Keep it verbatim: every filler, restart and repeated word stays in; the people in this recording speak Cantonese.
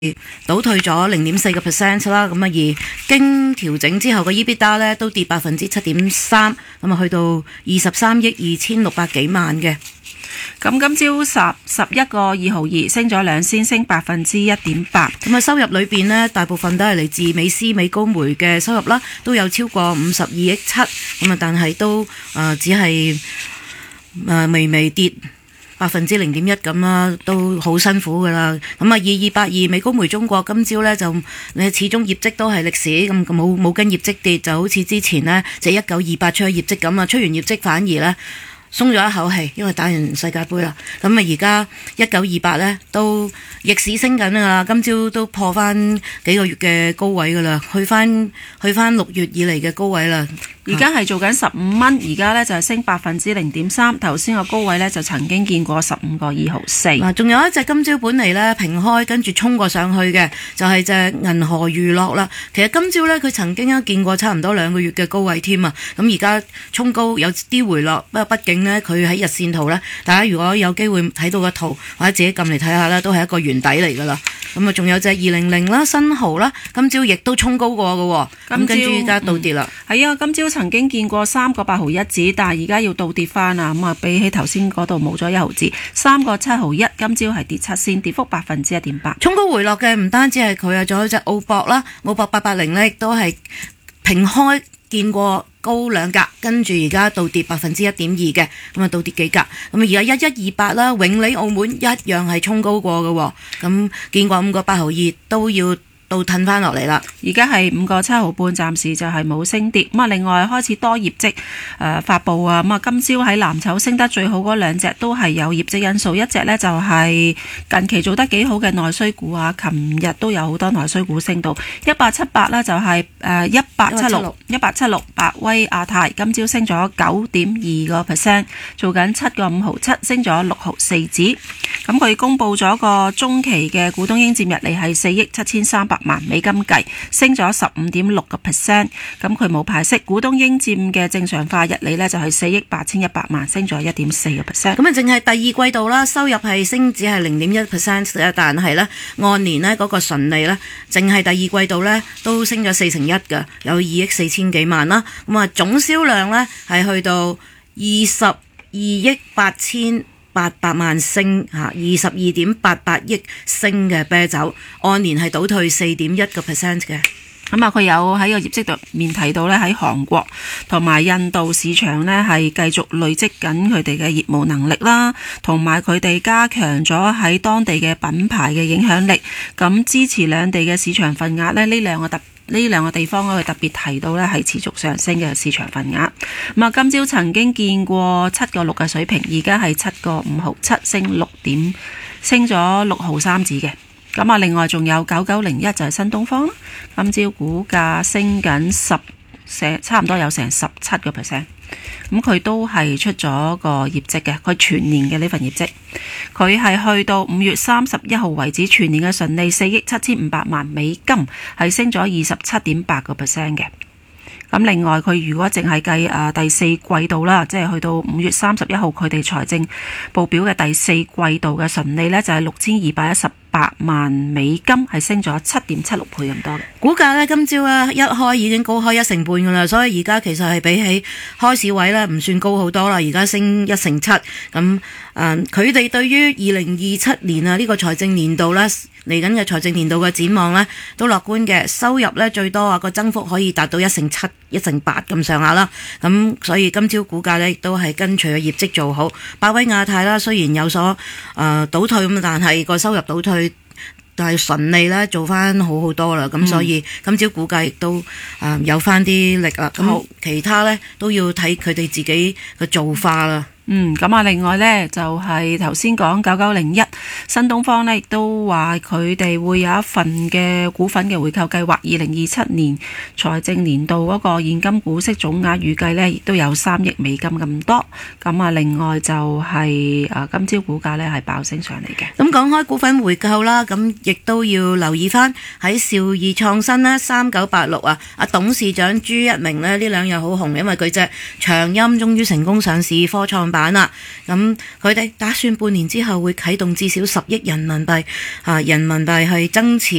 倒退咗零點四個 percent 啦，咁啊而經調整之後嘅 EBITDA 咧都跌百分之七點三，咁啊去到二十三億二千六百幾萬嘅。 咁今朝十十一個二毫二，升咗兩仙，升百分之一點八。 咁啊收入裏邊呢，大部分都係嚟自美斯美高梅嘅收入啦，都有超過五十二億七，咁啊但係都誒、呃、只係誒、呃、微微跌百分之零點一咁啦，都好辛苦噶啦。咁啊，二二八二美高梅中國今朝呢，就你始終業績都係歷史咁，冇冇跟業績跌，就好似之前呢，就一九二八出業績咁啊，出完業績反而呢，鬆咗一口氣，因為打完世界盃啦。咁啊，而家一九二八呢，都逆市升緊啊，今朝都破翻幾個月嘅高位噶啦，去翻去翻六月以嚟嘅高位啦。 而家係做緊十五蚊，而家呢就係升百分之零點三。頭先個高位呢就曾經見過十五個二毫四。 嗱，仲有一隻今朝本嚟呢平開，跟住衝過上去嘅，就係隻銀河娛樂啦。其實今朝呢，佢曾經啊見過差唔多兩個月嘅高位添啊。咁而家衝高有啲回落，不過畢竟呢，佢喺日線圖呢，大家如果有機會睇到個圖或者自己撳嚟睇下呢，都係一個圓底嚟噶啦。咁啊，仲有隻二零零啦，新濠啦，今朝亦都衝高過嘅，咁跟住而家倒跌啦。 係啊，今朝曾經見過三個八毫一子，但係而家要倒跌翻啊！咁啊，比起頭先嗰度冇咗一毫子，三個七毫一，今朝係跌七仙，跌幅百分之一點八。 衝高回落嘅唔單止係佢啊，仲有隻澳博啦，澳博八八零呢亦都係平開見過高兩格，跟住而家倒跌百分之一點二嘅，咁啊倒跌幾格，咁啊而家一一二八啦，永利澳門一樣係衝高過嘅，咁見過五個八毫二都要倒褪翻落嚟啦。 而家係五個七毫半，暫時就係冇升跌。咁啊，另外開始多業績誒、呃、發布啊，咁啊今朝喺藍籌升得最好嗰兩隻都係有業績因素，一隻呢就係近期做得幾好嘅內需股啊，琴日都有好多內需股升到一八七八啦，就係誒一八七六一八七六百威亞太今朝升咗九點二個 percent， 做緊七個五毫七，升咗六毫四子。咁佢公布咗個中期嘅股東應佔溢利係四億七千三百萬美金計，升咗十五點六個 percent。咁佢冇派息，股東應佔嘅正常化溢利呢就係四億八千一百萬，升咗一點四個 percent。 咁啊，淨係第二季度啦，收入係升只係零點一 percent，但係呢按年呢嗰個純利呢，淨係第二季度呢都升咗四成一㗎，有二億四千幾萬啦。咁啊，總銷量呢係去到二十二億八千八百萬升嚇，二十二點八八億升嘅啤酒，按年係倒退四點一個 percent 嘅。 咁啊，佢有喺個業績度面提到咧，喺韓國同埋印度市場呢係繼續累積緊佢哋嘅業務能力啦，同埋佢哋加強咗喺當地嘅品牌嘅影響力，咁支持兩地嘅市場份額呢，呢兩個特呢兩個地方佢特別提到呢係持續上升嘅市場份額。咁啊，今朝曾經見過七個六嘅水平，而家係七個五毫七，升六點，升咗六毫三子嘅。咁啊，另外仲有九九零一就係新東方啦，今朝股價升緊十成，差唔多有成十七個 percent。咁佢都係出咗個業績嘅，佢全年嘅呢份業績，佢係去到五月三十一號為止，全年嘅純利四億七千五百萬美金，係升咗二十七點八個 percent 嘅。咁另外佢如果淨係計誒第四季度啦，即係去到五月三十一號佢哋財政報表嘅第四季度嘅純利呢，就係六千二百一十八萬美金，係升咗七點七六倍咁多嘅。 股價呢，今朝啊一開已經高開一成半噶啦，所以而家其實係比起開市位呢唔算高好多啦，而家升一成七。咁誒佢哋對於二零二七年啊呢個財政年度呢，嚟緊嘅財政年度嘅展望呢都樂觀嘅，收入呢最多啊個增幅可以達到一成七、一成八咁上下啦。咁所以今朝股價呢亦都係跟隨嘅業績做好。百威亞太啦，雖然有所誒、呃、倒退咁，但係個收入倒退，但係純利呢做翻好好多啦。咁、嗯、所以今朝股價亦都誒、呃、有翻啲力啦。咁其他呢都要睇佢哋自己嘅做法啦。 嗯，咁啊，另外呢，就係頭先講九九零一新東方呢，亦都話佢哋會有一份嘅股份嘅回購計劃，二零二七年財政年度嗰個現金股息總額預計呢，亦都有三億美金咁多。咁啊，另外就係、是、啊，今朝股價呢係爆升上嚟嘅。 咁講開股份回購啦，咁亦都要留意翻喺兆易創新呢三九八六啊，阿董事長朱一鳴呢，呢兩日好紅，因為佢隻長鑫終於成功上市科創板啦，咁佢哋打算半年之後會啟動至少十億人民幣，啊，人民幣係增持。